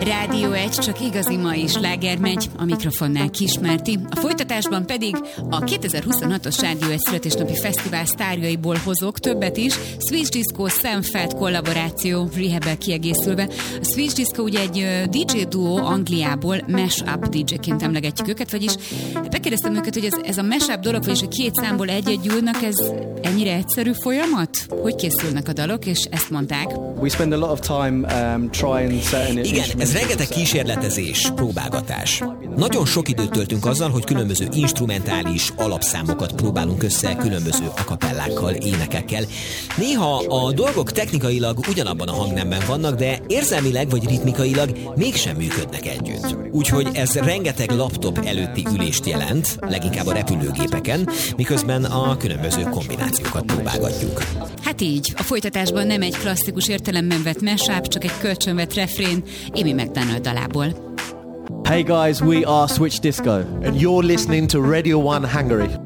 Rádió 1, csak igazi mai sláger megy, a mikrofonnál Kismárti. A folytatásban pedig a 2026-os Rádió 1 születésnapi fesztivál sztárjaiból hozok többet is. Switch Disco Sam Feld kollaboráció Rehab-el kiegészülve. A Switch Disco ugye egy DJ duó Angliából, Mash-up DJ-ként emlegetjük őket, vagyis bekérdeztem őket, hogy ez a Mash-up dolog, vagyis a két számból egy-egy gyűlnek, ez ennyire egyszerű folyamat? Hogy készülnek a dalok, és ezt mondták. We spend a lot of time trying certain. Igen, ez rengeteg kísérletezés, próbálgatás. Nagyon sok időt töltünk azzal, hogy különböző instrumentális alapszámokat próbálunk össze különböző akapellákkal, énekekkel. Néha a dolgok technikailag ugyanabban a hangnemben vannak, de érzelmileg vagy ritmikailag mégsem működnek együtt. Úgyhogy ez rengeteg laptop előtti ülést jelent, leginkább a repülőgépeken, miközben a különböző kombinációkat próbálgatjuk. Hát így, a folytatásban nem egy klasszikus értelemben vett mashup, csak egy kölcsönvett refrén Amy McDonald dalából. Hey guys, we are Switch Disco. And you're listening to Radio 1 Hungary.